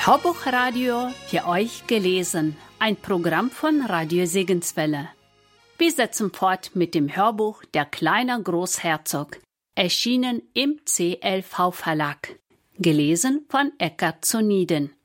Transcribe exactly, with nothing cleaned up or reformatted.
Hörbuchradio für euch gelesen, ein Programm von Radio Segenswelle. Wir setzen fort mit dem Hörbuch Der kleine Großherzog, erschienen im C L V Verlag, gelesen von Eckart Zoniden.